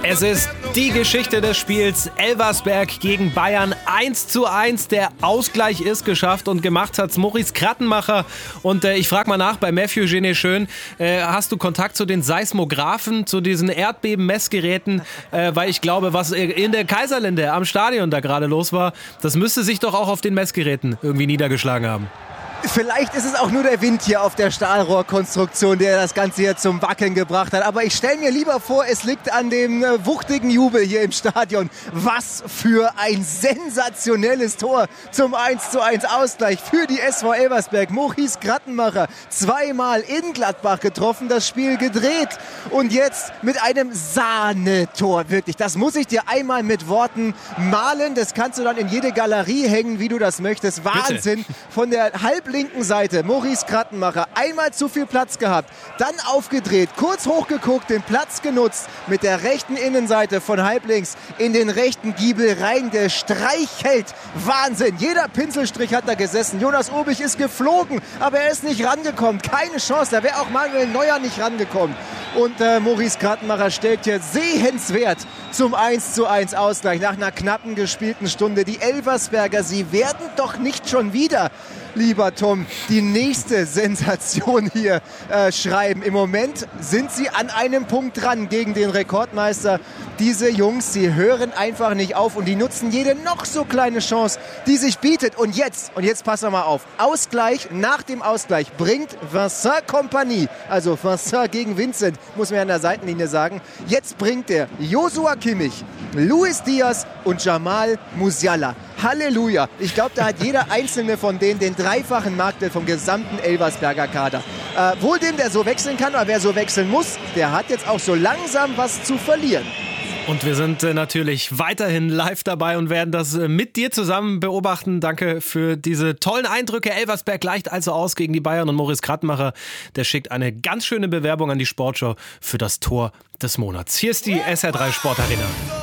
Es ist die Geschichte des Spiels. Elversberg gegen Bayern 1:1. Der Ausgleich ist geschafft und gemacht hat's Maurice Krattenmacher. Und ich frage mal nach bei Matthew Genet-Schön. Hast du Kontakt zu den Seismographen, zu diesen Erdbeben-Messgeräten? Weil ich glaube, was in der Kaiserlinde am Stadion da gerade los war, das müsste sich doch auch auf den Messgeräten irgendwie niedergeschlagen haben. Vielleicht ist es auch nur der Wind hier auf der Stahlrohrkonstruktion, der das Ganze hier zum Wackeln gebracht hat. Aber ich stelle mir lieber vor, es liegt an dem wuchtigen Jubel hier im Stadion. Was für ein sensationelles Tor zum 1:1 Ausgleich für die SV Elversberg. Maurice Krattenmacher zweimal in Gladbach getroffen, das Spiel gedreht. Und jetzt mit einem Sahnetor, wirklich. Das muss ich dir einmal mit Worten malen. Das kannst du dann in jede Galerie hängen, wie du das möchtest. Wahnsinn. Bitte. Von der halblinken Seite, Maurice Krattenmacher, einmal zu viel Platz gehabt, dann aufgedreht, kurz hochgeguckt, den Platz genutzt, mit der rechten Innenseite von halblinks in den rechten Giebel rein, der streichelt. Wahnsinn, jeder Pinselstrich hat da gesessen. Jonas Obich ist geflogen, aber er ist nicht rangekommen, keine Chance, da wäre auch Manuel Neuer nicht rangekommen. Und Maurice Krattenmacher stellt hier sehenswert zum 1:1 Ausgleich nach einer knappen gespielten Stunde. Die Elversberger, sie werden doch nicht schon wieder, lieber Tom, die nächste Sensation hier schreiben. Im Moment sind sie an einem Punkt dran gegen den Rekordmeister. Diese Jungs, sie hören einfach nicht auf und die nutzen jede noch so kleine Chance, die sich bietet. Und jetzt passen wir mal auf, Ausgleich, nach dem Ausgleich bringt Vincent Kompany, also Vincent gegen Vincent, muss man ja an der Seitenlinie sagen. Jetzt bringt er Joshua Kimmich, Luis Diaz und Jamal Musiala. Halleluja. Ich glaube, da hat jeder einzelne von denen den dreifachen Marktwert vom gesamten Elversberger Kader. Wohl dem, der so wechseln kann, aber wer so wechseln muss, der hat jetzt auch so langsam was zu verlieren. Und wir sind natürlich weiterhin live dabei und werden das mit dir zusammen beobachten. Danke für diese tollen Eindrücke. Elversberg gleicht also aus gegen die Bayern und Maurice Krattenmacher, der schickt eine ganz schöne Bewerbung an die Sportschau für das Tor des Monats. Hier ist die SR3 Sportarena.